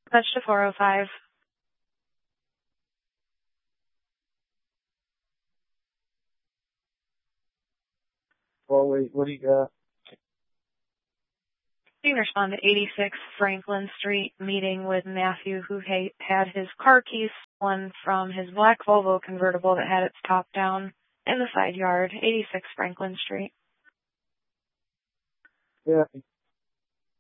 Touch to 405. Well, wait, what do you got? You can respond to 86 Franklin Street, meeting with Matthew, who had his car keys stolen from his black Volvo convertible that had its top down in the side yard, 86 Franklin Street. Yeah.